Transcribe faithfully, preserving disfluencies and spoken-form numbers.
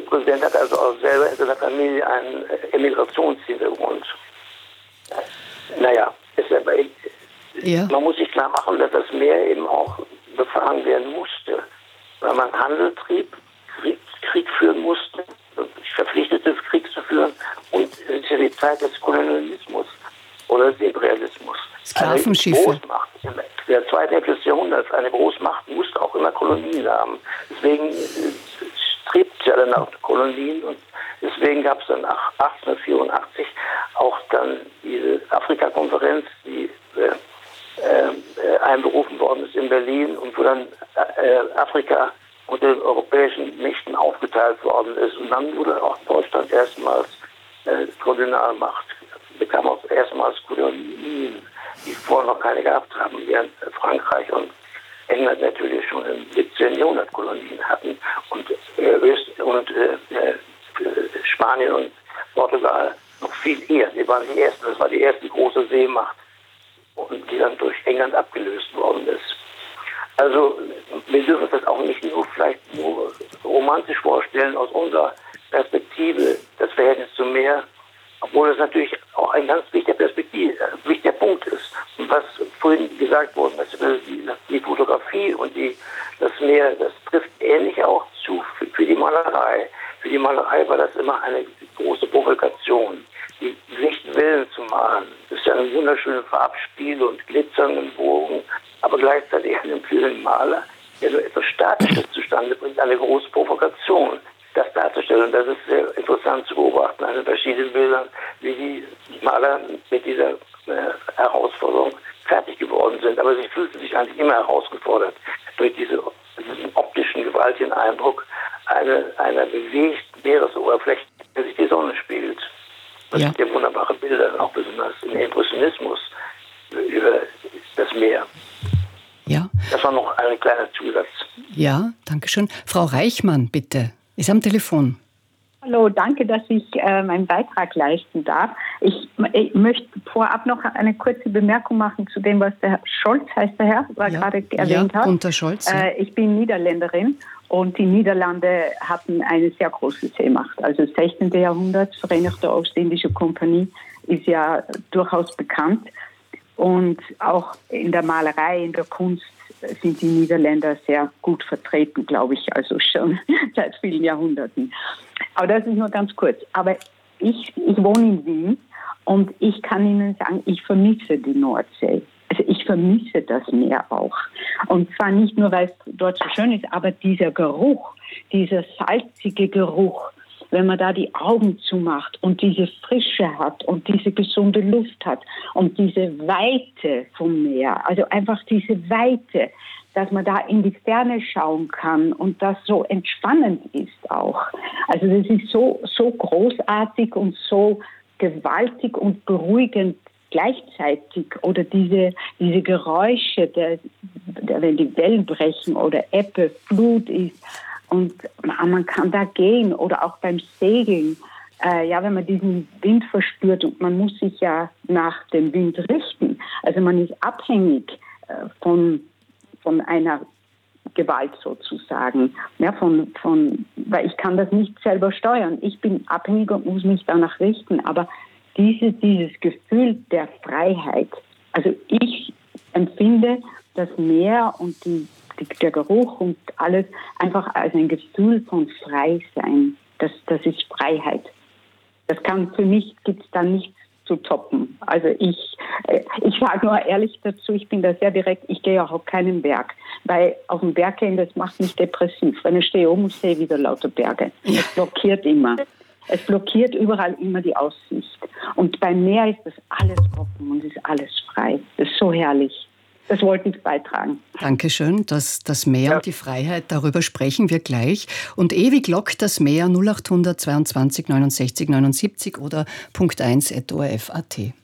Präsident hat also auch selber in seiner Familie einen Emigrationshintergrund. Naja, ist aber, ja. Man muss sich klar machen, dass das Meer eben auch befahren werden musste, weil man Handel trieb, Krieg, Krieg führen musste, sich verpflichtete, Krieg zu führen, und es ist ja die Zeit des Kolonialismus oder des Imperialismus. Sklavenschiffe. Eine Großmacht in der zweiten Hälfte des Jahrhunderts, eine Großmacht musste auch immer Kolonien haben. Deswegen strebt es ja dann nach Kolonien, und deswegen gab es dann nach achtzehnhundertvierundachtzig auch dann diese Afrika-Konferenz, die äh, äh, einberufen worden ist in Berlin, und wo dann äh, Afrika unter den europäischen Mächten aufgeteilt worden ist. Und dann wurde auch Deutschland erstmals äh, Kolonialmacht, bekam auch erstmals Kolonien, die vorher noch keine gehabt haben, während Frankreich und England natürlich schon im siebzehnten Jahrhundert Kolonien hatten, und, äh, Öst und äh, äh, Spanien und Portugal noch viel eher. Sie waren die ersten, das war die erste große Seemacht, und die dann durch England abgelöst worden ist. Also wir dürfen uns das auch nicht nur vielleicht nur romantisch vorstellen aus unserer Perspektive, das Verhältnis zum Meer, obwohl es natürlich auch ein ganz wichtiger Perspektiv, äh, wichtiger Punkt ist. Und was vorhin gesagt worden ist, die, die Fotografie und die, das Meer, das trifft ähnlich auch zu für, für die Malerei. Für die Malerei war das immer eine große Provokation, die Lichtwellen zu malen. Das ist ja ein wunderschönes Farbspiel und glitzernden Bogen, aber gleichzeitig einem für den Maler, der nur etwas Statisches zustande bringt, eine große Provokation, das darzustellen. Und das ist sehr interessant zu beobachten an den verschiedenen Bildern, wie die Maler mit dieser äh, Herausforderung fertig geworden sind. Aber sie fühlten sich eigentlich immer herausgefordert durch diese, diesen optischen, gewaltigen Eindruck eine, einer bewegten Meeresoberfläche, in der sich die Sonne spiegelt. Das ja. sind ja wunderbare Bilder, auch besonders im Impressionismus über das Meer. Ja. Das war noch ein kleiner Zusatz. Ja, danke schön. Frau Reichmann, bitte, ist am Telefon. Hallo, danke, dass ich äh, meinen Beitrag leisten darf. Ich, ich möchte vorab noch eine kurze Bemerkung machen zu dem, was der Herr Scholz, heißt der Herr, war ja. gerade erwähnt ja, hat. Gunther Scholz. Ja. Äh, ich bin Niederländerin, und die Niederlande hatten eine sehr große Seemacht. Also sechzehnten. Jahrhundert, Vereinigte Ostindische Kompanie ist ja durchaus bekannt. Und auch in der Malerei, in der Kunst sind die Niederländer sehr gut vertreten, glaube ich, also schon seit vielen Jahrhunderten. Aber das ist nur ganz kurz. Aber ich, ich wohne in Wien, und ich kann Ihnen sagen, ich vermisse die Nordsee. Also ich vermisse das Meer auch. Und zwar nicht nur, weil es dort so schön ist, aber dieser Geruch, dieser salzige Geruch, wenn man da die Augen zumacht und diese Frische hat und diese gesunde Luft hat und diese Weite vom Meer, also einfach diese Weite, dass man da in die Ferne schauen kann und das so entspannend ist auch. Also das ist so, so großartig und so gewaltig und beruhigend gleichzeitig. Oder diese, diese Geräusche, der, der, wenn die Wellen brechen oder Ebbe, Flut ist. Und man kann da gehen, oder auch beim Segeln. Äh, ja, wenn man diesen Wind verspürt, und man muss sich ja nach dem Wind richten. Also man ist abhängig äh, von, von einer Gewalt sozusagen. Ja, von, von, weil ich kann das nicht selber steuern. Ich bin abhängig und muss mich danach richten. Aber diese, dieses Gefühl der Freiheit, also ich empfinde das Meer und die der Geruch und alles einfach als ein Gefühl von Freisein. Das, das ist Freiheit. Das kann für mich, gibt es da nichts zu toppen. Also ich, ich sage nur ehrlich dazu, ich bin da sehr direkt, ich gehe auch auf keinen Berg. Weil auf dem Berg gehen, das macht mich depressiv. Wenn ich stehe oben, sehe ich wieder lauter Berge. Es blockiert immer. Es blockiert überall immer die Aussicht. Und beim Meer ist das alles offen und ist alles frei. Das ist so herrlich. Das wollte ich beitragen. Dankeschön. Das, das Meer ja. und die Freiheit, darüber sprechen wir gleich. Und ewig lockt das Meer null acht hundert zweiundzwanzig neunundsechzig neunundsiebzig oder Punkt eins at o r f punkt a t.